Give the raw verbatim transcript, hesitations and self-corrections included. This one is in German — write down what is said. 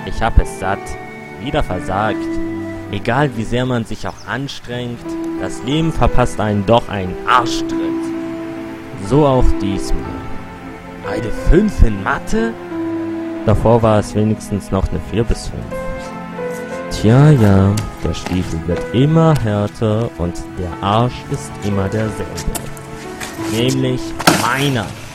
Ich hab es satt. Wieder versagt. Egal wie sehr man sich auch anstrengt, das Leben verpasst einen doch einen Arschtritt. So auch diesmal. Eine fünf in Mathe? Davor war es wenigstens noch eine vier bis fünf. Tja, ja, der Stiefel wird immer härter und der Arsch ist immer derselbe. Nämlich meiner.